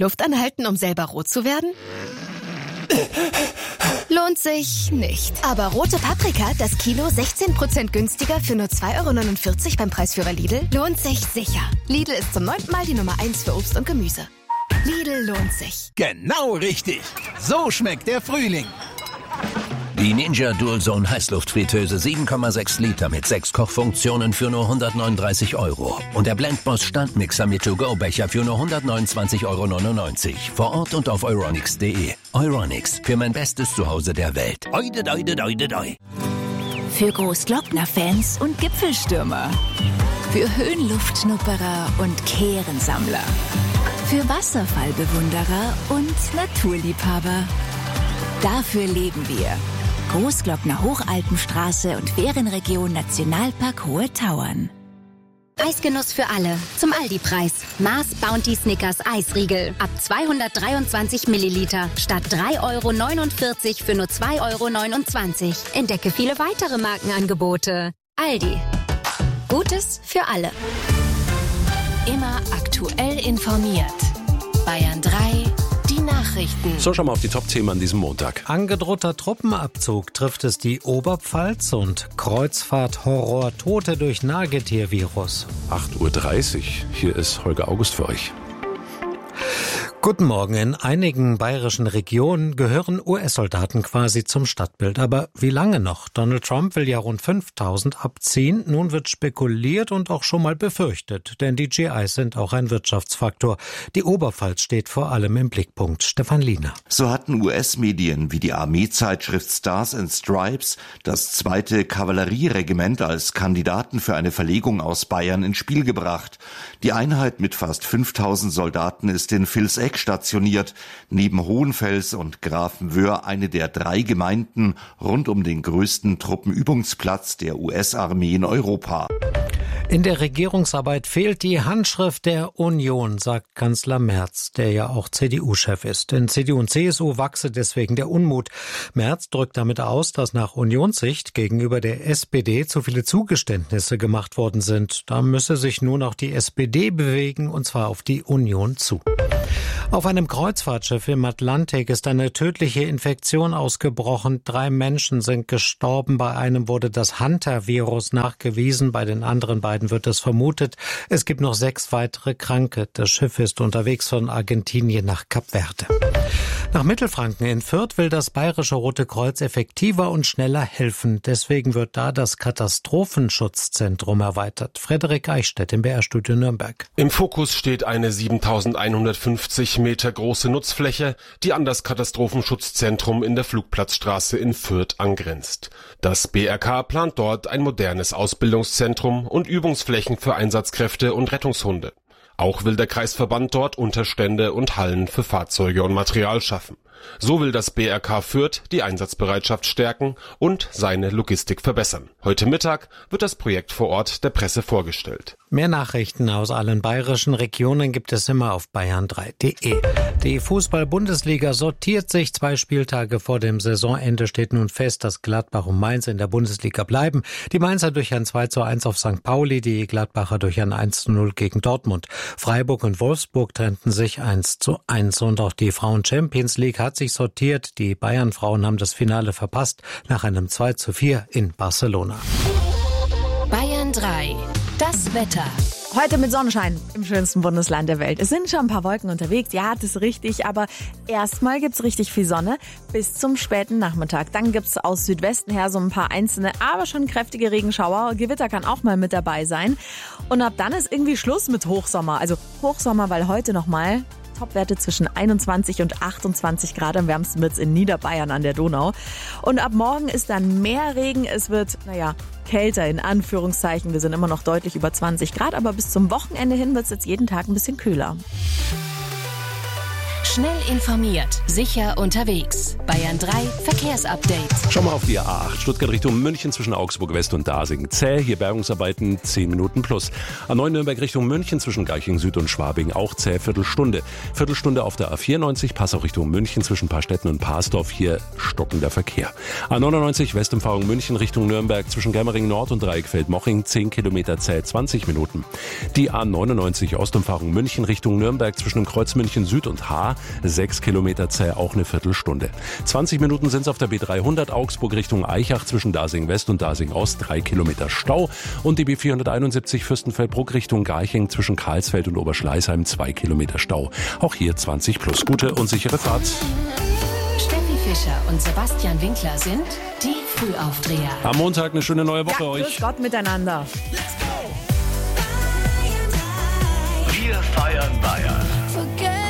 Luft anhalten, um selber rot zu werden? Lohnt sich nicht. Aber rote Paprika, das Kilo 16% günstiger für nur 2,49 € beim Preisführer Lidl, lohnt sich sicher. Lidl ist zum 9. Mal die Nummer 1 für Obst und Gemüse. Lidl lohnt sich. Genau richtig. So schmeckt der Frühling. Die Ninja Dual-Zone Heißluftfritteuse 7,6 Liter mit 6 Kochfunktionen für nur 139 €. Und der Blendboss Standmixer mit To-Go-Becher für nur 129,99 € vor Ort und auf euronics.de. Euronics, für mein bestes Zuhause der Welt. Oide, doide, doide, doi. Für Großglockner-Fans und Gipfelstürmer. Für Höhenluftschnupperer und Kehrensammler. Für Wasserfallbewunderer und Naturliebhaber. Dafür leben wir. Großglockner Hochalpenstraße und Ferienregion Nationalpark Hohe Tauern. Eisgenuss für alle. Zum Aldi-Preis. Mars Bounty Snickers Eisriegel. Ab 223 Milliliter. Statt 3,49 € für nur 2,29 €. Entdecke viele weitere Markenangebote. Aldi. Gutes für alle. Immer aktuell informiert. Bayern 3. Die Nachrichten. So, schauen wir auf die Top-Themen an diesem Montag. Angedrohter Truppenabzug trifft es die Oberpfalz und Kreuzfahrt-Horror Tote durch Nagetiervirus. 8:30 Uhr. Hier ist Holger August für euch. Guten Morgen. In einigen bayerischen Regionen gehören US-Soldaten quasi zum Stadtbild. Aber wie lange noch? Donald Trump will ja rund 5.000 abziehen. Nun wird spekuliert und auch schon mal befürchtet. Denn die GIs sind auch ein Wirtschaftsfaktor. Die Oberpfalz steht vor allem im Blickpunkt. Stefan Liener. So hatten US-Medien wie die Armeezeitschrift Stars and Stripes das 2. Kavallerieregiment als Kandidaten für eine Verlegung aus Bayern ins Spiel gebracht. Die Einheit mit fast 5.000 Soldaten ist in Vilseck stationiert, neben Hohenfels und Grafenwöhr eine der 3 Gemeinden rund um den größten Truppenübungsplatz der US-Armee in Europa. In der Regierungsarbeit fehlt die Handschrift der Union, sagt Kanzler Merz, der ja auch CDU-Chef ist. In CDU und CSU wachse deswegen der Unmut. Merz drückt damit aus, dass nach Unionssicht gegenüber der SPD zu viele Zugeständnisse gemacht worden sind. Da müsse sich nun auch die SPD bewegen, und zwar auf die Union zu. Auf einem Kreuzfahrtschiff im Atlantik ist eine tödliche Infektion ausgebrochen. 3 Menschen sind gestorben. Bei einem wurde das Hunter-Virus nachgewiesen. Bei den anderen beiden wird es vermutet. Es gibt noch 6 weitere Kranke. Das Schiff ist unterwegs von Argentinien nach Kapverde. Nach Mittelfranken in Fürth will das Bayerische Rote Kreuz effektiver und schneller helfen. Deswegen wird da das Katastrophenschutzzentrum erweitert. Frederik Eichstädt im BR-Studio Nürnberg. Im Fokus steht eine 7.150 Meter große Nutzfläche, die an das Katastrophenschutzzentrum in der Flugplatzstraße in Fürth angrenzt. Das BRK plant dort ein modernes Ausbildungszentrum und Übungsflächen für Einsatzkräfte und Rettungshunde. Auch will der Kreisverband dort Unterstände und Hallen für Fahrzeuge und Material schaffen. So will das BRK Fürth die Einsatzbereitschaft stärken und seine Logistik verbessern. Heute Mittag wird das Projekt vor Ort der Presse vorgestellt. Mehr Nachrichten aus allen bayerischen Regionen gibt es immer auf bayern3.de. Die Fußball-Bundesliga sortiert sich. 2 Spieltage vor dem Saisonende steht nun fest, dass Gladbach und Mainz in der Bundesliga bleiben. Die Mainzer durch ein 2:1 auf St. Pauli, die Gladbacher durch ein 1:0 gegen Dortmund. Freiburg und Wolfsburg trennten sich 1:1. Und auch die Frauen-Champions League hat sich sortiert. Die Bayern-Frauen haben das Finale verpasst nach einem 2:4 in Barcelona. Bayern 3. Das Wetter. Heute mit Sonnenschein im schönsten Bundesland der Welt. Es sind schon ein paar Wolken unterwegs, ja, das ist richtig, aber erstmal gibt's richtig viel Sonne bis zum späten Nachmittag. Dann gibt's aus Südwesten her so ein paar einzelne, aber schon kräftige Regenschauer. Gewitter kann auch mal mit dabei sein. Und ab dann ist irgendwie Schluss mit Hochsommer. Also Hochsommer, weil heute nochmal Topwerte zwischen 21 und 28 Grad. Am wärmsten wird's in Niederbayern an der Donau. Und ab morgen ist dann mehr Regen. Es wird, kälter in Anführungszeichen. Wir sind immer noch deutlich über 20 Grad, aber bis zum Wochenende hin wird's jetzt jeden Tag ein bisschen kühler. Schnell informiert, sicher unterwegs. Bayern 3 Verkehrsupdate. Schauen wir auf die A8 Stuttgart Richtung München zwischen Augsburg West und Dasing. Zäh, hier Bergungsarbeiten 10 Minuten plus. A9 Nürnberg Richtung München zwischen Garching Süd und Schwabing auch zäh, Viertelstunde. Viertelstunde auf der A94 Passau Richtung München zwischen Paarstetten und Parsdorf, hier stockender Verkehr. A99 Westumfahrung München Richtung Nürnberg zwischen Germering Nord und Dreieckfeld-Moching 10 Kilometer zäh, 20 Minuten. Die A99 Ostumfahrung München Richtung Nürnberg zwischen dem Kreuz München Süd und Haar 6 Kilometer zäh, auch eine Viertelstunde. 20 Minuten sind es auf der B300 Augsburg Richtung Aichach zwischen Dasing West und Dasing Ost, 3 Kilometer Stau. Und die B471 Fürstenfeldbruck Richtung Garching zwischen Karlsfeld und Oberschleißheim 2 Kilometer Stau. Auch hier 20 plus. Gute und sichere Fahrt. Steffi Fischer und Sebastian Winkler sind die Frühaufdreher. Am Montag eine schöne neue Woche euch. Grüß Gott miteinander. Wir feiern Bayern.